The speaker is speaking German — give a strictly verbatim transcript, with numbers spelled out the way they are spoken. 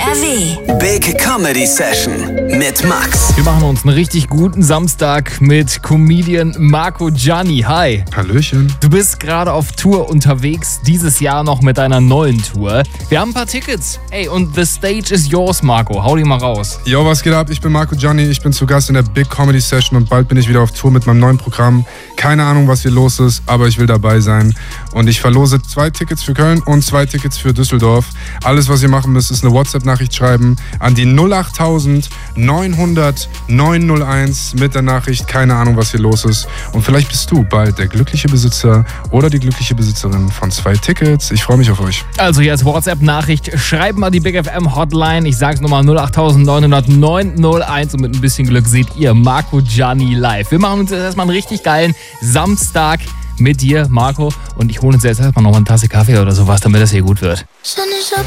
W. Big Comedy Session mit Max. Wir machen uns einen richtig guten Samstag mit Comedian Marco Gianni. Hi. Hallöchen. Du bist gerade auf Tour unterwegs, dieses Jahr noch mit deiner neuen Tour. Wir haben ein paar Tickets. Ey, und the stage is yours, Marco. Hau die mal raus. Yo, was geht ab? Ich bin Marco Gianni. Ich bin zu Gast in der Big Comedy Session und bald bin ich wieder auf Tour mit meinem neuen Programm. Keine Ahnung, was hier los ist, aber ich will dabei sein. Und ich verlose zwei Tickets für Köln und zwei Tickets für Düsseldorf. Alles, was ihr machen müsst, ist eine WhatsApp-Nachricht schreiben an die null acht neunhundert neunhunderteins mit der Nachricht, keine Ahnung, was hier los ist. Und vielleicht bist du bald der glückliche Besitzer oder die glückliche Besitzerin von zwei Tickets. Ich freue mich auf euch. Also hier als WhatsApp-Nachricht, schreibt mal die Big F M Hotline. Ich sag's nochmal, null acht neunhundert neunhunderteins und mit ein bisschen Glück seht ihr Marco Gianni live. Wir machen uns jetzt erstmal einen richtig geilen Samstag mit dir, Marco. Und ich hole uns jetzt erstmal noch mal eine Tasse Kaffee oder sowas, damit das hier gut wird. Sun is up